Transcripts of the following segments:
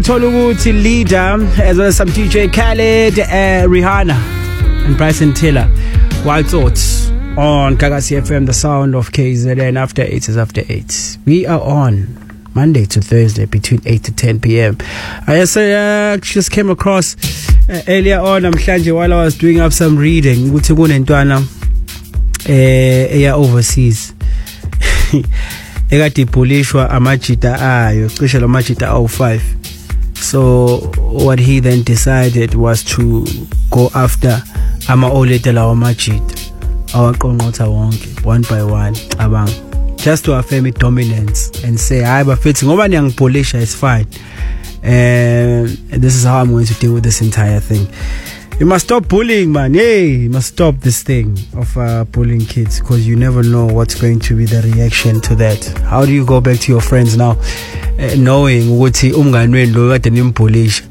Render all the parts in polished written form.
uthola ukuthi Leader as well as some DJ Khaled, Rihanna and Bryson Tiller. Wild Thoughts on Gagasi FM, the sound of KZN. After 8 is after 8. We are on Monday to Thursday between 8 to 10 p.m. I just came across earlier on while I was doing up some reading ukuthi kunentwana eya overseas ekade ipolishwa amajita ayo cishe lamajita awu5. So what he then decided was to go after ama-oleta lawa majita awaqonqotha wonke one by one abang, just to affirm dominance and say hayi bafethi ngoba niyangipolisha is fine, and this is how I'm going to deal with this entire thing. You must stop bullying, man. Hey, you must stop this thing of bullying kids, because you never know what's going to be the reaction to that. How do you go back to your friends now knowing ukuthi umngani wenu lo kade nimbullisha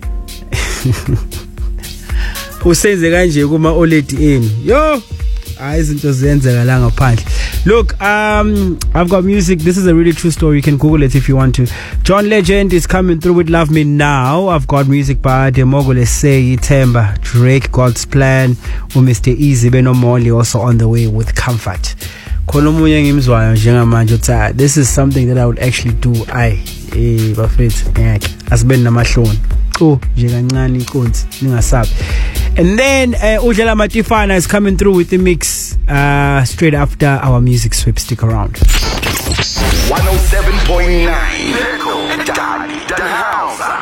usenze kanje kuma oledi eni yo izinto ziyenzeka la ngaphandle. Look, I've got music. This is a really true story. You can Google it if you want to. John Legend is coming through with Love Me Now. I've got music by Demogole Say, Temba, Drake, God's Plan, Mr. Easy, Beno Molly also on the way with Comfort. This is something that I would actually do. And then Ujala Matifana is coming through with the mix straight after our music sweep. Stick around. 107.9